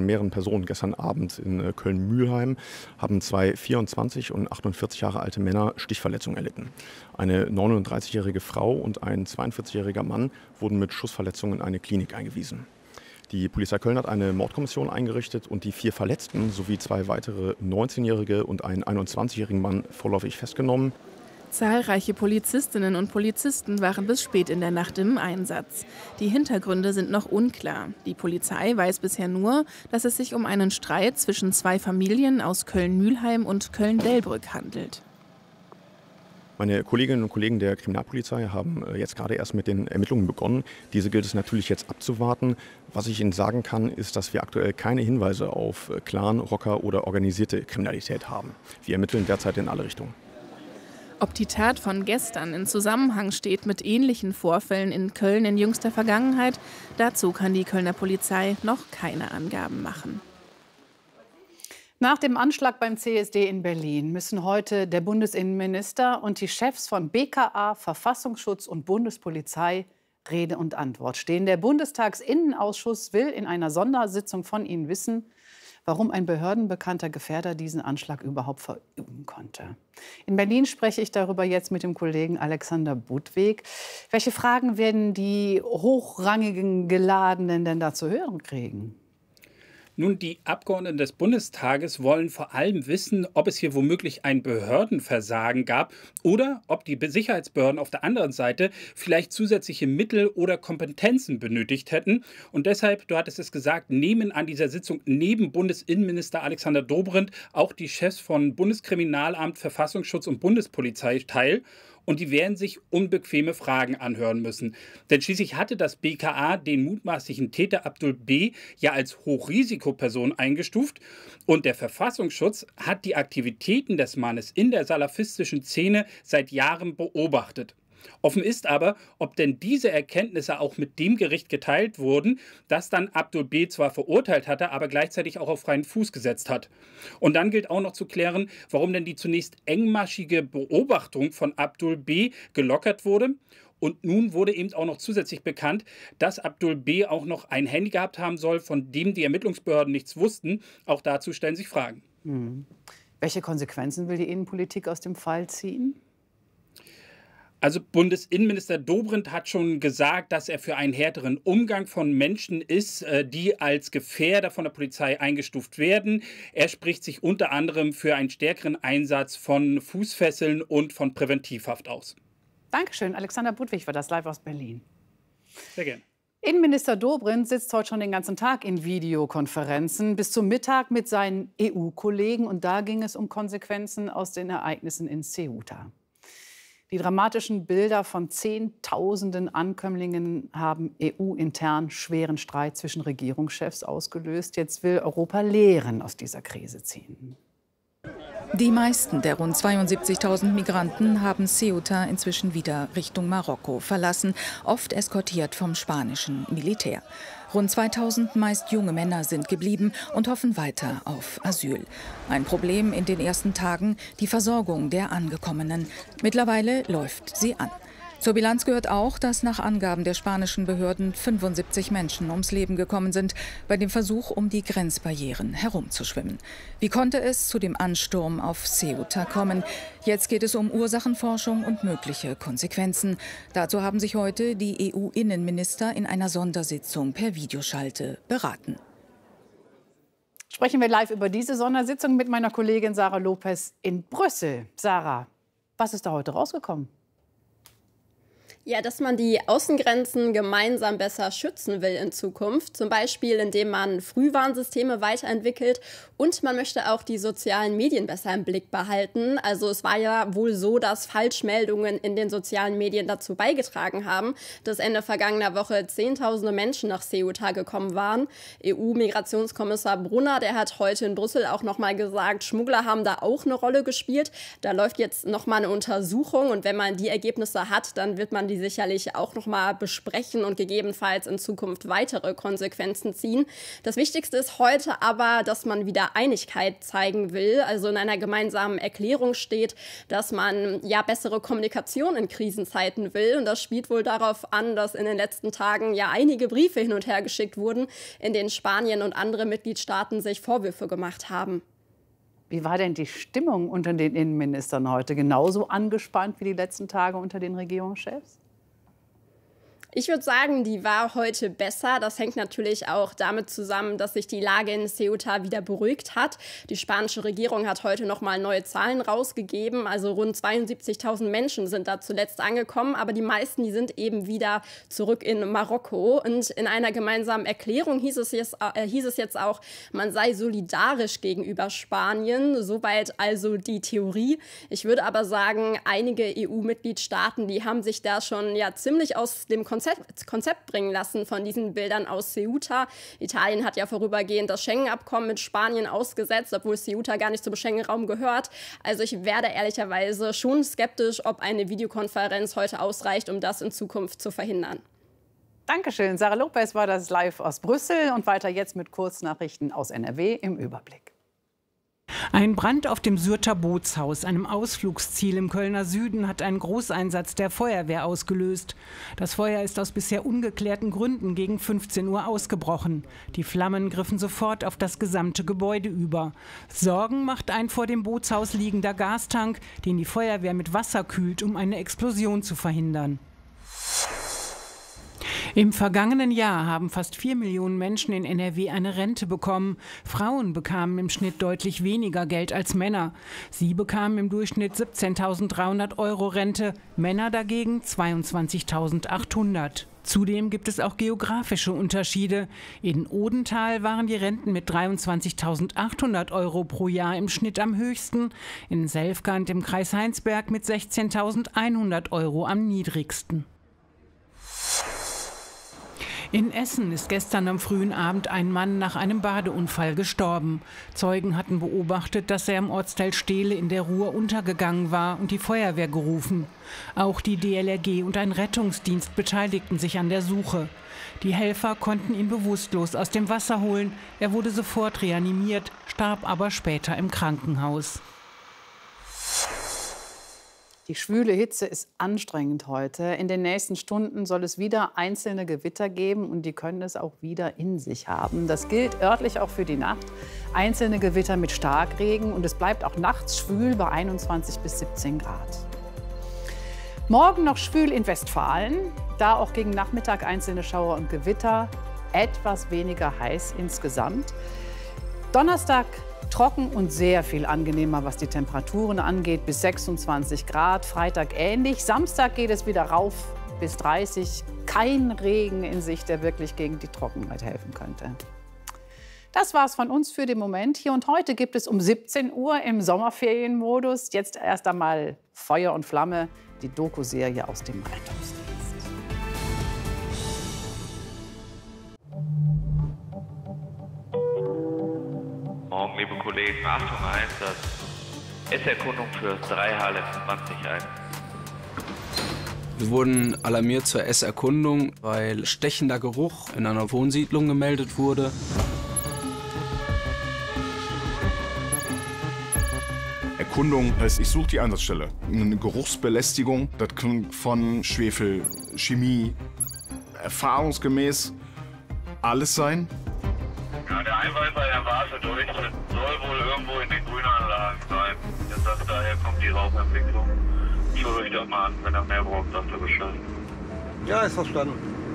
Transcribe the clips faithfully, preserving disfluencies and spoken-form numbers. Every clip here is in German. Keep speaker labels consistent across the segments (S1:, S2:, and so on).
S1: mehreren Personen. Gestern Abend in äh, Köln-Mülheim haben zwei vierundzwanzig und achtundvierzig Jahre alte Männer Stichverletzungen erlitten. Eine neununddreißigjährige Frau und ein zweiundvierzigjähriger Mann wurden mit Schussverletzungen in eine Klinik eingewiesen. Die Polizei Köln hat eine Mordkommission eingerichtet und die vier Verletzten sowie zwei weitere neunzehnjährige und einen einundzwanzigjährigen Mann vorläufig festgenommen.
S2: Zahlreiche Polizistinnen und Polizisten waren bis spät in der Nacht im Einsatz. Die Hintergründe sind noch unklar. Die Polizei weiß bisher nur, dass es sich um einen Streit zwischen zwei Familien aus Köln-Mülheim und Köln-Delbrück handelt.
S1: Meine Kolleginnen und Kollegen der Kriminalpolizei haben jetzt gerade erst mit den Ermittlungen begonnen. Diese gilt es natürlich jetzt abzuwarten. Was ich Ihnen sagen kann, ist, dass wir aktuell keine Hinweise auf Clan, Rocker oder organisierte Kriminalität haben. Wir ermitteln derzeit in alle Richtungen.
S2: Ob die Tat von gestern in Zusammenhang steht mit ähnlichen Vorfällen in Köln in jüngster Vergangenheit, dazu kann die Kölner Polizei noch keine Angaben machen.
S3: Nach dem Anschlag beim C S D in Berlin müssen heute der Bundesinnenminister und die Chefs von B K A, Verfassungsschutz und Bundespolizei Rede und Antwort stehen. Der Bundestagsinnenausschuss will in einer Sondersitzung von Ihnen wissen, warum ein behördenbekannter Gefährder diesen Anschlag überhaupt verüben konnte. In Berlin spreche ich darüber jetzt mit dem Kollegen Alexander Budwig. Welche Fragen werden die hochrangigen Geladenen denn da zu hören kriegen?
S4: Nun, die Abgeordneten des Bundestages wollen vor allem wissen, ob es hier womöglich ein Behördenversagen gab oder ob die Sicherheitsbehörden auf der anderen Seite vielleicht zusätzliche Mittel oder Kompetenzen benötigt hätten. Und deshalb, du hattest es gesagt, nehmen an dieser Sitzung neben Bundesinnenminister Alexander Dobrindt auch die Chefs von Bundeskriminalamt, Verfassungsschutz und Bundespolizei teil. Und die werden sich unbequeme Fragen anhören müssen. Denn schließlich hatte das B K A den mutmaßlichen Täter Abdul B. ja als Hochrisikoperson eingestuft. Und der Verfassungsschutz hat die Aktivitäten des Mannes in der salafistischen Szene seit Jahren beobachtet. Offen ist aber, ob denn diese Erkenntnisse auch mit dem Gericht geteilt wurden, das dann Abdul B. zwar verurteilt hatte, aber gleichzeitig auch auf freien Fuß gesetzt hat. Und dann gilt auch noch zu klären, warum denn die zunächst engmaschige Beobachtung von Abdul B. gelockert wurde. Und nun wurde eben auch noch zusätzlich bekannt, dass Abdul B. auch noch ein Handy gehabt haben soll, von dem die Ermittlungsbehörden nichts wussten. Auch dazu stellen sich Fragen.
S3: Hm. Welche Konsequenzen will die Innenpolitik aus dem Fall ziehen?
S4: Also Bundesinnenminister Dobrindt hat schon gesagt, dass er für einen härteren Umgang von Menschen ist, die als Gefährder von der Polizei eingestuft werden. Er spricht sich unter anderem für einen stärkeren Einsatz von Fußfesseln und von Präventivhaft aus.
S3: Dankeschön, Alexander Budwig war das live aus Berlin.
S4: Sehr gerne.
S3: Innenminister Dobrindt sitzt heute schon den ganzen Tag in Videokonferenzen bis zum Mittag mit seinen E U-Kollegen. Und da ging es um Konsequenzen aus den Ereignissen in Ceuta. Die dramatischen Bilder von Zehntausenden Ankömmlingen haben E U-intern schweren Streit zwischen Regierungschefs ausgelöst. Jetzt will Europa Lehren aus dieser Krise ziehen.
S5: Die meisten der rund zweiundsiebzigtausend Migranten haben Ceuta inzwischen wieder Richtung Marokko verlassen, oft eskortiert vom spanischen Militär. Rund zweitausend meist junge Männer sind geblieben und hoffen weiter auf Asyl. Ein Problem in den ersten Tagen, die Versorgung der Angekommenen. Mittlerweile läuft sie an. Zur Bilanz gehört auch, dass nach Angaben der spanischen Behörden fünfundsiebzig Menschen ums Leben gekommen sind, bei dem Versuch, um die Grenzbarrieren herumzuschwimmen. Wie konnte es zu dem Ansturm auf Ceuta kommen? Jetzt geht es um Ursachenforschung und mögliche Konsequenzen. Dazu haben sich heute die E U-Innenminister in einer Sondersitzung per Videoschalte beraten.
S3: Sprechen wir live über diese Sondersitzung mit meiner Kollegin Sarah Lopez in Brüssel. Sarah, was ist da heute rausgekommen?
S6: Ja, dass man die Außengrenzen gemeinsam besser schützen will in Zukunft. Zum Beispiel, indem man Frühwarnsysteme weiterentwickelt und man möchte auch die sozialen Medien besser im Blick behalten. Also es war ja wohl so, dass Falschmeldungen in den sozialen Medien dazu beigetragen haben, dass Ende vergangener Woche Zehntausende Menschen nach Ceuta gekommen waren. E U-Migrationskommissar Brunner, der hat heute in Brüssel auch noch mal gesagt, Schmuggler haben da auch eine Rolle gespielt. Da läuft jetzt noch mal eine Untersuchung und wenn man die Ergebnisse hat, dann wird man die sie sicherlich auch noch mal besprechen und gegebenenfalls in Zukunft weitere Konsequenzen ziehen. Das Wichtigste ist heute aber, dass man wieder Einigkeit zeigen will. Also in einer gemeinsamen Erklärung steht, dass man ja bessere Kommunikation in Krisenzeiten will. Und das spielt wohl darauf an, dass in den letzten Tagen ja einige Briefe hin und her geschickt wurden, in denen Spanien und andere Mitgliedstaaten sich Vorwürfe gemacht haben.
S3: Wie war denn die Stimmung unter den Innenministern heute? Genauso angespannt wie die letzten Tage unter den Regierungschefs?
S6: Ich würde sagen, die war heute besser. Das hängt natürlich auch damit zusammen, dass sich die Lage in Ceuta wieder beruhigt hat. Die spanische Regierung hat heute noch mal neue Zahlen rausgegeben. Also rund zweiundsiebzigtausend Menschen sind da zuletzt angekommen. Aber die meisten, die sind eben wieder zurück in Marokko. Und in einer gemeinsamen Erklärung hieß es jetzt, äh, hieß es jetzt auch, man sei solidarisch gegenüber Spanien. Soweit also die Theorie. Ich würde aber sagen, einige E U-Mitgliedstaaten, die haben sich da schon ja ziemlich aus dem Konzept Konzept bringen lassen von diesen Bildern aus Ceuta. Italien hat ja vorübergehend das Schengen-Abkommen mit Spanien ausgesetzt, obwohl Ceuta gar nicht zum Schengen-Raum gehört. Also ich werde ehrlicherweise schon skeptisch, ob eine Videokonferenz heute ausreicht, um das in Zukunft zu verhindern.
S3: Dankeschön. Sarah Lopez war das live aus Brüssel. Und weiter jetzt mit Kurznachrichten aus N R W im Überblick.
S7: Ein Brand auf dem Syrter Bootshaus, einem Ausflugsziel im Kölner Süden, hat einen Großeinsatz der Feuerwehr ausgelöst. Das Feuer ist aus bisher ungeklärten Gründen gegen fünfzehn Uhr ausgebrochen. Die Flammen griffen sofort auf das gesamte Gebäude über. Sorgen macht ein vor dem Bootshaus liegender Gastank, den die Feuerwehr mit Wasser kühlt, um eine Explosion zu verhindern. Im vergangenen Jahr haben fast vier Millionen Menschen in N R W eine Rente bekommen. Frauen bekamen im Schnitt deutlich weniger Geld als Männer. Sie bekamen im Durchschnitt siebzehntausenddreihundert Euro Rente, Männer dagegen zweiundzwanzigtausendachthundert. Zudem gibt es auch geografische Unterschiede. In Odenthal waren die Renten mit dreiundzwanzigtausendachthundert Euro pro Jahr im Schnitt am höchsten, in Selfkant im Kreis Heinsberg mit sechzehntausendeinhundert Euro am niedrigsten. In Essen ist gestern am frühen Abend ein Mann nach einem Badeunfall gestorben. Zeugen hatten beobachtet, dass er im Ortsteil Stehle in der Ruhr untergegangen war und die Feuerwehr gerufen. Auch die D L R G und ein Rettungsdienst beteiligten sich an der Suche. Die Helfer konnten ihn bewusstlos aus dem Wasser holen. Er wurde sofort reanimiert, starb aber später im Krankenhaus.
S3: Die schwüle Hitze ist anstrengend heute. In den nächsten Stunden soll es wieder einzelne Gewitter geben und die können es auch wieder in sich haben. Das gilt örtlich auch für die Nacht. Einzelne Gewitter mit Starkregen und es bleibt auch nachts schwül bei einundzwanzig bis siebzehn Grad. Morgen noch schwül in Westfalen, da auch gegen Nachmittag einzelne Schauer und Gewitter, etwas weniger heiß insgesamt. Donnerstag trocken und sehr viel angenehmer, was die Temperaturen angeht, bis sechsundzwanzig Grad. Freitag ähnlich. Samstag geht es wieder rauf bis dreißig. Kein Regen in Sicht, der wirklich gegen die Trockenheit helfen könnte. Das war's von uns für den Moment. Hier und heute gibt es um siebzehn Uhr im Sommerferienmodus jetzt erst einmal Feuer und Flamme, die Doku-Serie aus dem Rettungsdienst.
S8: Morgen, liebe Kollegen, Achtung, Einsatz. S-Erkundung für drei Halle zwanzig ein.
S9: Wir wurden alarmiert zur S-Erkundung, weil stechender Geruch in einer Wohnsiedlung gemeldet wurde.
S10: Erkundung heißt, ich suche die Einsatzstelle. Eine Geruchsbelästigung, das kann von Schwefel, Chemie, erfahrungsgemäß alles sein.
S8: Ja, der Einweiser, der Vase durch, soll wohl irgendwo in den Grünanlagen sein. Jetzt sagt, daher kommt die Rauchentwicklung. Schaut euch das mal an, wenn ihr mehr braucht, sagt ihr Bescheid.
S11: Ja, ist verstanden.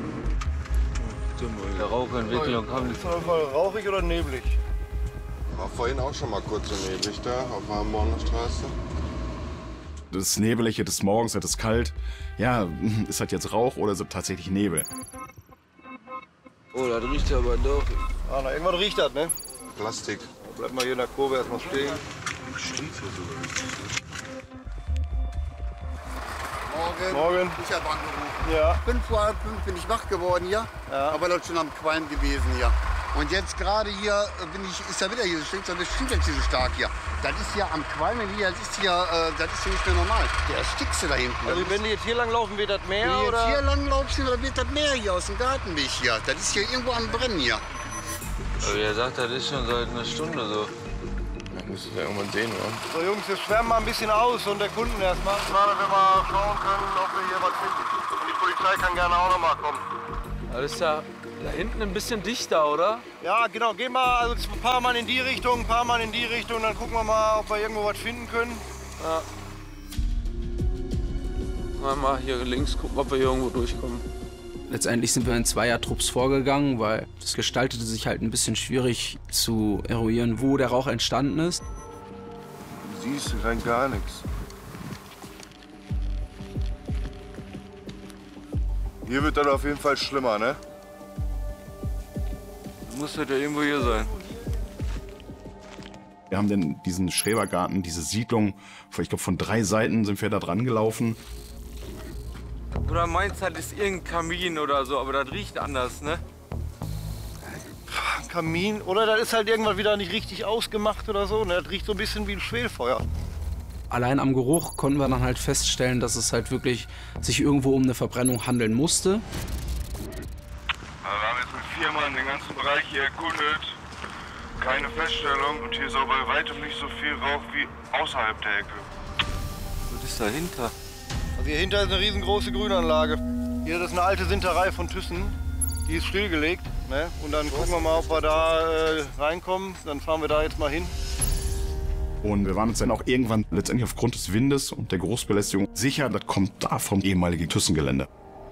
S12: Der Rauchentwicklung kommt.
S11: Ist das voll rauchig oder neblig?
S13: War vorhin auch schon mal kurz so neblig da auf der Hamborner Straße.
S10: Das ist Nebelige des Morgens, das ist kalt. Ja, ist das jetzt Rauch oder ist das tatsächlich Nebel?
S12: Oh, das riecht aber doch.
S11: Ah, na, irgendwas riecht das, ne?
S13: Plastik.
S11: Bleib mal hier in der Kurve erstmal stehen.
S13: Stimmt hier sogar.
S11: Morgen. Morgen.
S14: Ich habe angerufen.
S11: Ja.
S14: Fünf vor halb fünf bin ich wach geworden hier. Ja. Aber das schon am Qualm gewesen hier. Und jetzt gerade hier bin ich, ist ja wieder hier, das stinkt, das stinkt jetzt hier so stark hier. Das ist ja am Qualmen hier, das ist hier, äh, das ist hier nicht mehr normal. Der erstickst du da hinten.
S11: Also wenn die jetzt hier lang laufen, wird das Meer,
S14: wenn
S11: oder?
S14: Wenn jetzt hier lang laufen, dann wird das Meer hier aus dem Gartenweg hier. Das ist hier irgendwo am Brennen hier.
S12: Aber ihr sagt, das ist schon seit einer Stunde so.
S13: Dann müsst ihr ja irgendwann sehen, oder?
S11: So Jungs, wir schwärmen mal ein bisschen aus und erkunden erstmal. Mal, wenn wir mal schauen können, ob wir hier was finden. Und die Polizei kann gerne auch noch mal kommen.
S9: Das ist ja da hinten ein bisschen dichter, oder?
S11: Ja, genau. Gehen wir also ein paar Mal in die Richtung, ein paar Mal in die Richtung. Dann gucken wir mal, ob wir irgendwo was finden können.
S12: Ja. Mal, mal hier links gucken, ob wir hier irgendwo durchkommen.
S9: Letztendlich sind wir in Zweiertrupps vorgegangen, weil es gestaltete sich halt ein bisschen schwierig zu eruieren, wo der Rauch entstanden ist.
S11: Du siehst rein gar nichts. Hier wird dann auf jeden Fall schlimmer, ne?
S12: Muss halt ja irgendwo hier sein.
S10: Wir haben denn diesen Schrebergarten, diese Siedlung, ich glaube von drei Seiten sind wir da dran gelaufen.
S12: Oder meinst du, das ist irgendein Kamin oder so, aber das riecht anders, ne?
S11: Kamin, oder das ist halt irgendwann wieder nicht richtig ausgemacht oder so, ne? Das riecht so ein bisschen wie ein Schwelfeuer.
S9: Allein am Geruch konnten wir dann halt feststellen, dass es halt wirklich sich irgendwo um eine Verbrennung handeln musste.
S8: Also wir haben jetzt mit vier Mann den ganzen Bereich hier erkundet. Keine Feststellung und hier ist auch bei weitem nicht so viel Rauch wie außerhalb der Ecke.
S12: Was ist dahinter?
S11: Also hier hinter ist eine riesengroße Grünanlage. Hier ist eine alte Sinterei von Thyssen. Die ist stillgelegt. Ne? Und dann gucken wir mal, ob wir da äh, reinkommen. Dann fahren wir da jetzt mal hin.
S10: Und wir waren uns dann auch irgendwann letztendlich aufgrund des Windes und der Geruchsbelästigung sicher, das kommt da vom ehemaligen Thyssen-Gelände.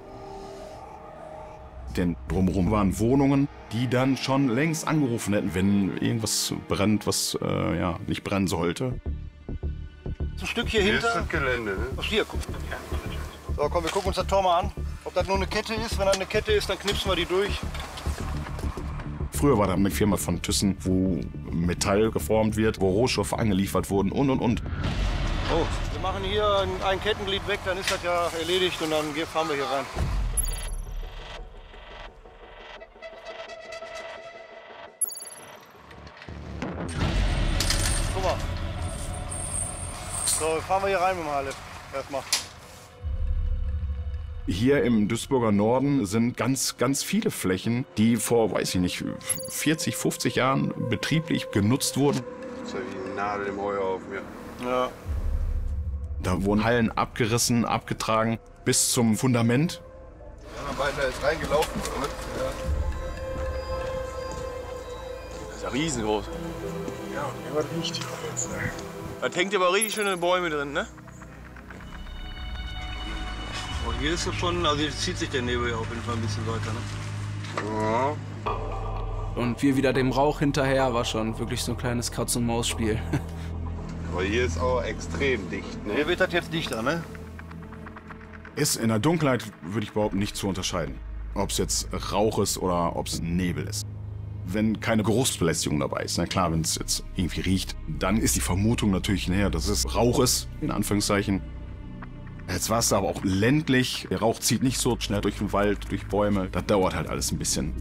S10: Denn drumherum waren Wohnungen, die dann schon längst angerufen hätten, wenn irgendwas brennt, was äh, ja, nicht brennen sollte.
S11: Ein Stück hier,
S13: Hier
S11: hinter.
S13: ist das Gelände, ne?
S11: Ach, hier, guck. So, komm, wir gucken uns das Tor mal an. Ob das nur eine Kette ist. Wenn das eine Kette ist, dann knipsen wir die durch.
S10: Früher war da eine Firma von Thyssen, wo Metall geformt wird, wo Rohstoffe angeliefert wurden und, und, und.
S11: Oh, wir machen hier ein, ein Kettenglied weg, dann ist das ja erledigt und dann fahren wir hier rein. Guck mal. So, fahren wir hier rein mit dem Halef. Erstmal.
S10: Hier im Duisburger Norden sind ganz, ganz viele Flächen, die vor, weiß ich nicht, vierzig, fünfzig Jahren betrieblich genutzt wurden.
S13: Das ist ja wie eine Nadel im Heuhaufen, ja.
S11: Ja.
S10: Da wurden Hallen abgerissen, abgetragen, bis zum Fundament.
S11: Wir haben beide da jetzt reingelaufen, oder? Ja.
S12: Das ist ja riesengroß.
S11: Ja, und hier war richtig jetzt.
S12: Da hängt aber richtig schöne Bäume drin, ne?
S11: Oh, hier ist es schon, also hier zieht sich der Nebel ja auf jeden Fall ein bisschen weiter, ne?
S13: Ja.
S9: Und wir wieder dem Rauch hinterher, war schon wirklich so ein kleines Katz-und-Maus-Spiel.
S13: Aber hier ist auch extrem dicht, ne?
S11: Hier wird das jetzt dichter, ne?
S10: Ist in der Dunkelheit, würde ich behaupten, nicht zu unterscheiden. Ob es jetzt Rauch ist oder ob es Nebel ist. Wenn keine Geruchsbelästigung dabei ist, na klar, wenn es jetzt irgendwie riecht, dann ist die Vermutung natürlich näher, dass es Rauch ist, in Anführungszeichen. Jetzt war es aber auch ländlich. Der Rauch zieht nicht so schnell durch den Wald, durch Bäume. Das dauert halt alles ein bisschen.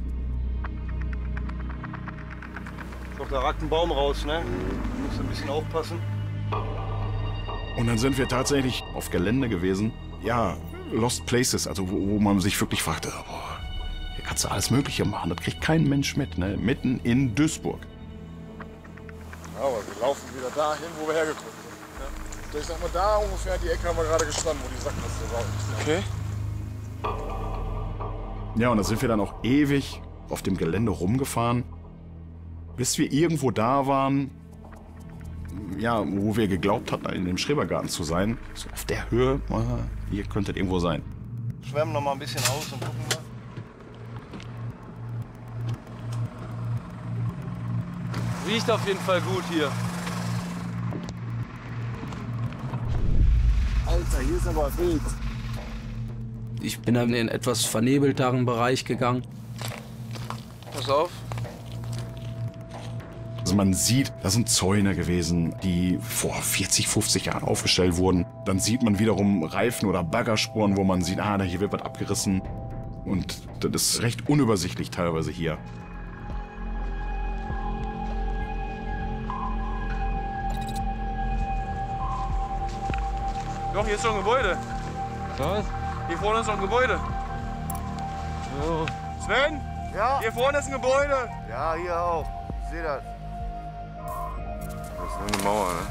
S11: Ich glaube, da ragt ein Baum raus, ne? Du musst ein bisschen aufpassen.
S10: Und dann sind wir tatsächlich auf Gelände gewesen. Ja, Lost Places, also wo, wo man sich wirklich fragte, boah, hier kannst du alles Mögliche machen. Das kriegt kein Mensch mit, ne? Mitten in Duisburg.
S11: Aber wir laufen wieder dahin, wo wir hergekommen sind. Ich sag mal, da ungefähr die Ecke haben wir gerade gestanden, wo die Sackgasse war.
S12: Okay.
S10: Ja, und da sind wir dann auch ewig auf dem Gelände rumgefahren, bis wir irgendwo da waren, ja, wo wir geglaubt hatten, in dem Schrebergarten zu sein. So auf der Höhe, hier könnte es irgendwo sein.
S11: Schwärmen noch mal ein bisschen aus und gucken mal.
S12: Riecht auf jeden Fall gut hier.
S11: Alter, hier ist aber wild.
S9: Ich bin dann in den etwas vernebelteren Bereich gegangen.
S12: Pass auf.
S10: Also man sieht, das sind Zäune gewesen, die vor vierzig, fünfzig Jahren aufgestellt wurden. Dann sieht man wiederum Reifen oder Baggerspuren, wo man sieht, ah, da hier wird was abgerissen. Und das ist recht unübersichtlich teilweise hier.
S12: Doch, hier ist doch ein Gebäude.
S15: Was?
S12: Hier vorne ist doch ein Gebäude.
S15: Jo.
S12: Sven?
S11: Ja?
S12: Hier vorne ist ein Gebäude.
S11: Ja, hier auch. Ich sehe das.
S12: Das ist nur eine Mauer, ne?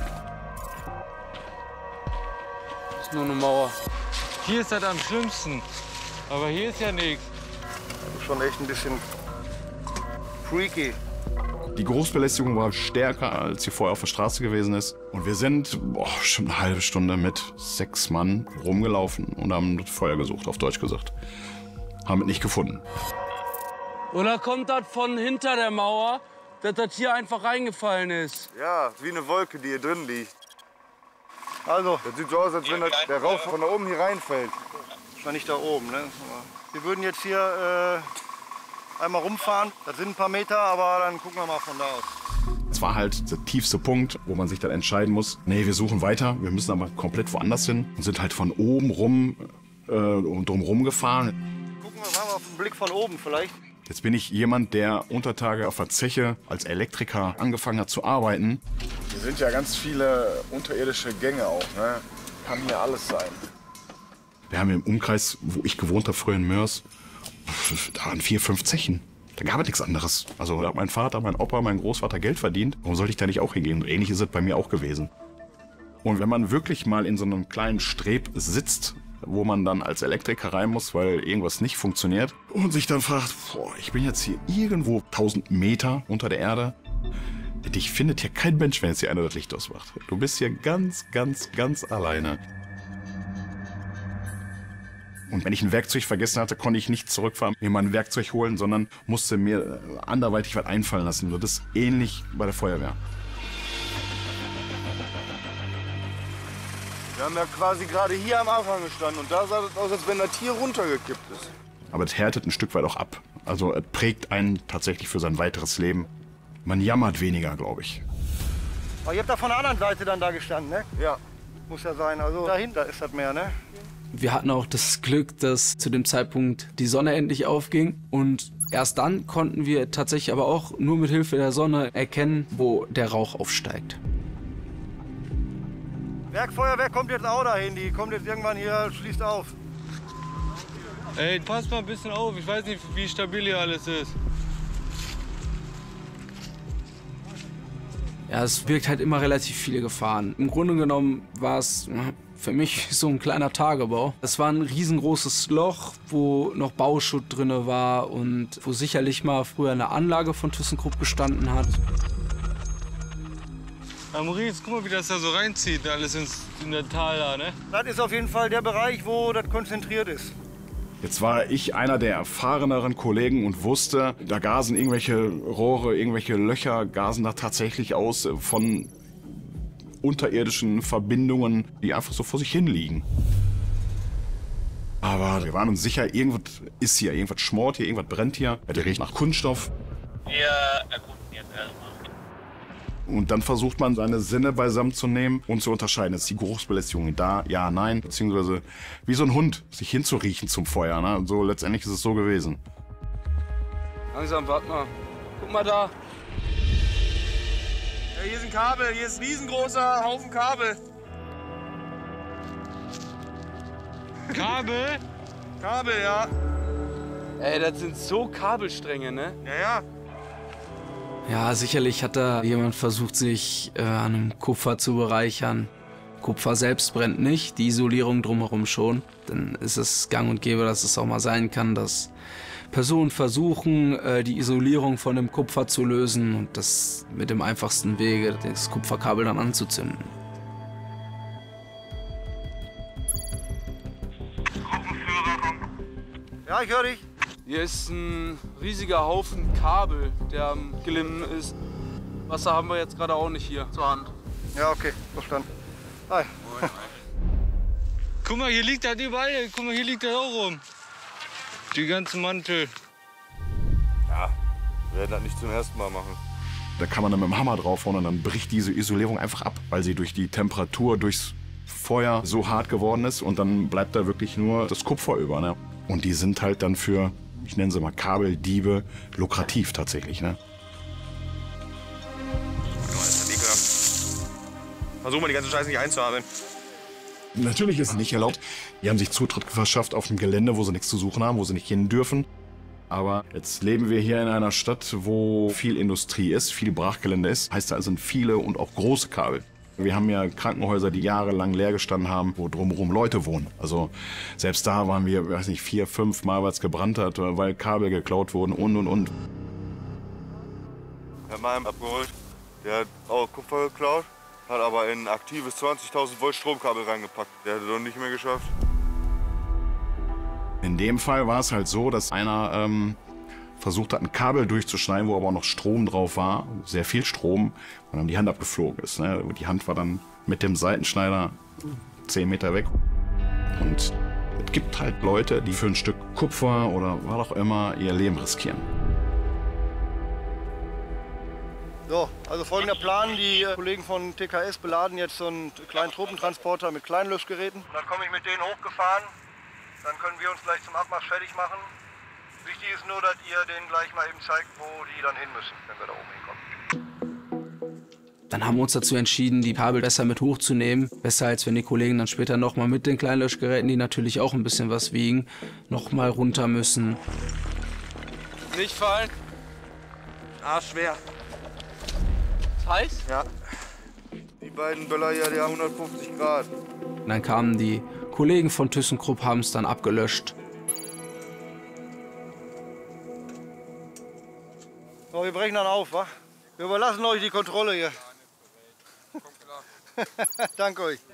S15: Das ist nur eine Mauer. Hier ist das am schlimmsten. Aber hier ist ja nichts.
S11: Das ist schon echt ein bisschen freaky.
S10: Die Geruchsbelästigung war stärker, als sie vorher auf der Straße gewesen ist. Und wir sind boah, schon eine halbe Stunde mit sechs Mann rumgelaufen und haben das Feuer gesucht, auf Deutsch gesagt. Haben es nicht gefunden.
S15: Oder kommt das von hinter der Mauer, dass das hier einfach reingefallen ist?
S11: Ja, wie eine Wolke, die hier drin liegt. Also, das sieht so aus, als wenn das, der Rauch von da oben hier reinfällt. War nicht da oben, ne? Wir würden jetzt hier äh, einmal rumfahren. Das sind ein paar Meter, aber dann gucken wir mal von da aus.
S10: Es war halt der tiefste Punkt, wo man sich dann entscheiden muss, nee, wir suchen weiter, wir müssen aber komplett woanders hin. Und sind halt von oben rum äh, und drumherum gefahren.
S11: Gucken wir mal auf den Blick von oben vielleicht.
S10: Jetzt bin ich jemand, der Untertage auf der Zeche als Elektriker angefangen hat zu arbeiten.
S16: Hier sind ja ganz viele unterirdische Gänge auch, ne? Kann hier alles sein.
S10: Wir haben im Umkreis, wo ich gewohnt habe, früher in Mörs, da waren vier, fünf Zechen. Da gab es nichts anderes. Also da hat mein Vater, mein Opa, mein Großvater Geld verdient. Warum sollte ich da nicht auch hingehen? Ähnlich ist es bei mir auch gewesen. Und wenn man wirklich mal in so einem kleinen Streb sitzt, wo man dann als Elektriker rein muss, weil irgendwas nicht funktioniert und sich dann fragt, boah, ich bin jetzt hier irgendwo tausend Meter unter der Erde. Dich findet hier kein Mensch, wenn jetzt hier einer das Licht ausmacht. Du bist hier ganz, ganz, ganz alleine. Und wenn ich ein Werkzeug vergessen hatte, konnte ich nicht zurückfahren, mir mein Werkzeug holen, sondern musste mir anderweitig was einfallen lassen. Das ist ähnlich bei der Feuerwehr.
S11: Wir haben ja quasi gerade hier am Anfang gestanden und da sah es aus, als wenn das hier runtergekippt ist.
S10: Aber es härtet ein Stück weit auch ab. Also es prägt einen tatsächlich für sein weiteres Leben. Man jammert weniger, glaube ich.
S11: Aber ihr habt da von der anderen Seite dann da gestanden, ne? Ja. Muss ja sein, also dahinter ist das Meer, ne?
S9: Wir hatten auch das Glück, dass zu dem Zeitpunkt die Sonne endlich aufging. Und erst dann konnten wir tatsächlich aber auch nur mit Hilfe der Sonne erkennen, wo der Rauch aufsteigt.
S11: Werkfeuerwehr kommt jetzt auch dahin, die kommt jetzt irgendwann hier, schließt auf.
S15: Ey, passt mal ein bisschen auf, ich weiß nicht, wie stabil hier alles ist.
S9: Ja, es birgt halt immer relativ viele Gefahren. Im Grunde genommen war es für mich so ein kleiner Tagebau. Es war ein riesengroßes Loch, wo noch Bauschutt drin war und wo sicherlich mal früher eine Anlage von ThyssenKrupp gestanden hat.
S15: Ja, Maurice, guck mal, wie das da so reinzieht, alles ins, in der Tal da, ne?
S11: Das ist auf jeden Fall der Bereich, wo das konzentriert ist.
S10: Jetzt war ich einer der erfahreneren Kollegen und wusste, da gasen irgendwelche Rohre, irgendwelche Löcher, gasen da tatsächlich aus von unterirdischen Verbindungen, die einfach so vor sich hin liegen. Aber wir waren uns sicher, irgendwas ist hier, irgendwas schmort hier, irgendwas brennt hier. Der riecht nach Kunststoff.
S8: Wir erkunden jetzt erstmal.
S10: Und dann versucht man, seine Sinne beisammen zu nehmen und zu unterscheiden. Ist die Geruchsbelästigung da? Ja, nein. Beziehungsweise wie so ein Hund, sich hinzuriechen zum Feuer. Ne? Und so letztendlich ist es so gewesen.
S15: Langsam, warte mal. Guck mal da.
S12: Ja, hier ist ein Kabel, hier ist ein riesengroßer Haufen Kabel.
S15: Kabel?
S12: Kabel, ja.
S15: Ey, das sind so Kabelstränge, ne?
S12: Ja, ja.
S9: Ja, sicherlich hat da jemand versucht, sich äh, an einem Kupfer zu bereichern. Kupfer selbst brennt nicht, die Isolierung drumherum schon. Dann ist es gang und gäbe, dass es auch mal sein kann, dass Personen versuchen, äh, die Isolierung von dem Kupfer zu lösen und das mit dem einfachsten Wege, das Kupferkabel dann anzuzünden.
S11: Ja, ich höre dich.
S15: Hier ist ein riesiger Haufen Kabel, der am Glimmen ist. Wasser haben wir jetzt gerade auch nicht hier zur Hand.
S11: Ja, okay, verstanden. Hi.
S15: Guck mal, hier liegt das überall. Guck mal, hier liegt das auch rum. Die ganzen Mantel.
S16: Ja, wir werden das nicht zum ersten Mal machen.
S10: Da kann man dann mit dem Hammer draufhauen und dann bricht diese Isolierung einfach ab, weil sie durch die Temperatur, durchs Feuer so hart geworden ist und dann bleibt da wirklich nur das Kupfer über. Ne? Und die sind halt dann für, ich nenne sie mal Kabeldiebe, lukrativ tatsächlich. Ne?
S12: Versuch mal die ganze Scheiße nicht einzuatmen.
S10: Natürlich ist es nicht erlaubt. Die haben sich Zutritt verschafft auf dem Gelände, wo sie nichts zu suchen haben, wo sie nicht hin dürfen. Aber jetzt leben wir hier in einer Stadt, wo viel Industrie ist, viel Brachgelände ist. Heißt, da sind viele und auch große Kabel. Wir haben ja Krankenhäuser, die jahrelang leer gestanden haben, wo drumherum Leute wohnen. Also selbst da waren wir, weiß nicht, vier, fünf Mal, weil es gebrannt hat, weil Kabel geklaut wurden und, und, und.
S11: Wir haben einen abgeholt, der hat auch Kupfer geklaut, hat aber in ein aktives zwanzigtausend Volt Stromkabel reingepackt. Der hat es doch nicht mehr geschafft.
S10: In dem Fall war es halt so, dass einer ähm, versucht hat, ein Kabel durchzuschneiden, wo aber auch noch Strom drauf war, sehr viel Strom, und dann die Hand abgeflogen ist. Ne? Die Hand war dann mit dem Seitenschneider zehn Meter weg. Und es gibt halt Leute, die für ein Stück Kupfer oder was auch immer ihr Leben riskieren.
S11: So, also folgender Plan. Die Kollegen von T K S beladen jetzt so einen kleinen Truppentransporter mit Kleinlöschgeräten. Dann komme ich mit denen hochgefahren. Dann können wir uns gleich zum Abmarsch fertig machen. Wichtig ist nur, dass ihr denen gleich mal eben zeigt, wo die dann hin müssen, wenn wir da oben hinkommen.
S9: Dann haben wir uns dazu entschieden, die Kabel besser mit hochzunehmen. Besser, als wenn die Kollegen dann später nochmal mit den Kleinlöschgeräten, die natürlich auch ein bisschen was wiegen, nochmal runter müssen.
S12: Nicht fallen. Ah, schwer. Ist heiß?
S11: Ja. Die beiden Böller hier, die haben hundertfünfzig Grad.
S9: Und dann kamen die Kollegen von ThyssenKrupp, haben es dann abgelöscht.
S11: So, wir brechen dann auf, wa? Wir überlassen euch die Kontrolle hier. Danke euch.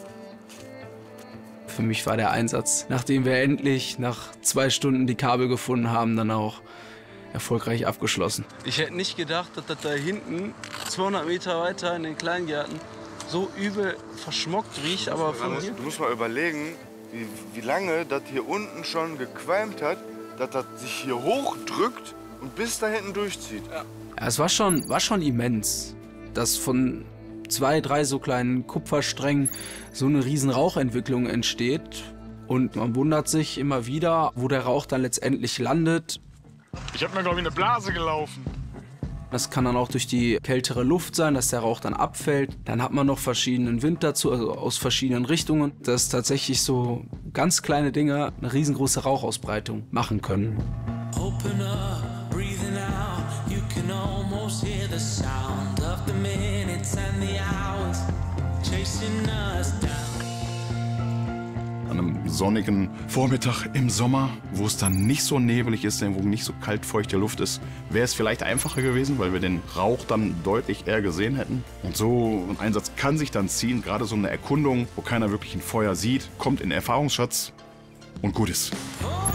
S9: Für mich war der Einsatz, nachdem wir endlich nach zwei Stunden die Kabel gefunden haben, dann auch erfolgreich abgeschlossen.
S15: Ich hätte nicht gedacht, dass das da hinten, zweihundert Meter weiter in den Kleingärten, so übel verschmockt riecht, aber von hier.
S11: Du musst mal überlegen, wie, wie lange das hier unten schon gequalmt hat, dass das sich hier hochdrückt und bis da hinten durchzieht.
S9: Ja. Ja, es war schon, war schon immens, dass von zwei, drei so kleinen Kupfersträngen so eine riesen Rauchentwicklung entsteht. Und man wundert sich immer wieder, wo der Rauch dann letztendlich landet.
S16: Ich habe mir, glaube ich, eine Blase gelaufen.
S9: Das kann dann auch durch die kältere Luft sein, dass der Rauch dann abfällt. Dann hat man noch verschiedenen Wind dazu, also aus verschiedenen Richtungen, dass tatsächlich so ganz kleine Dinge eine riesengroße Rauchausbreitung machen können. Open up, breathing out, you can almost hear the sound of the minutes and the hours chasing us down.
S10: An einem sonnigen Vormittag im Sommer, wo es dann nicht so nebelig ist, wo nicht so kalt feuchte Luft ist, wäre es vielleicht einfacher gewesen, weil wir den Rauch dann deutlich eher gesehen hätten. Und so ein Einsatz kann sich dann ziehen, gerade so eine Erkundung, wo keiner wirklich ein Feuer sieht, kommt in den Erfahrungsschatz und gut ist.